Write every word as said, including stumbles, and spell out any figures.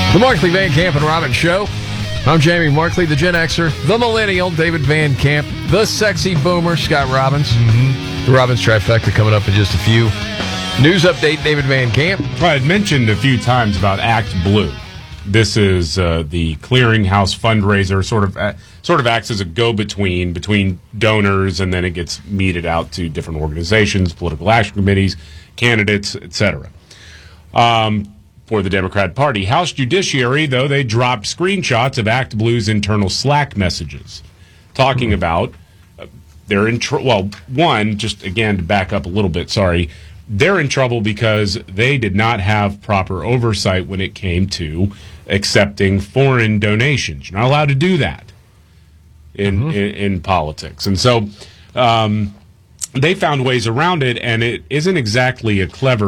The Markley, Van Camp, and Robbins Show. I'm Jamie Markley, the Gen Xer, the Millennial, David Van Camp, the Sexy Boomer, Scott Robbins. Mm-hmm. The Robbins Trifecta coming up in just a few. News update, David Van Camp. Well, I'd mentioned a few times about Act Blue. This is uh, the clearinghouse fundraiser, sort of uh, sort of acts as a go-between between donors, and then it gets meted out to different organizations, political action committees, candidates, et cetera. Um, for the Democrat Party. House Judiciary, though, they dropped screenshots of Act Blue's internal Slack messages, talking about uh, they're in tr- well, one, just again to back up a little bit, sorry, they're in trouble because they did not have proper oversight when it came to accepting foreign donations. You're not allowed to do that in mm-hmm. in, in politics, and so um, they found ways around it, and it isn't exactly a clever